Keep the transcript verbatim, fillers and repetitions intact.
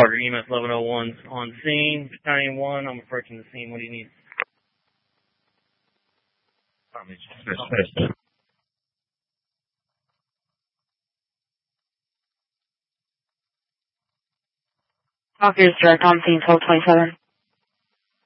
Roger, E M S eleven oh one's on scene. Battalion one, I'm approaching the scene. What do you need? Talkers direct on scene twelve twenty-seven.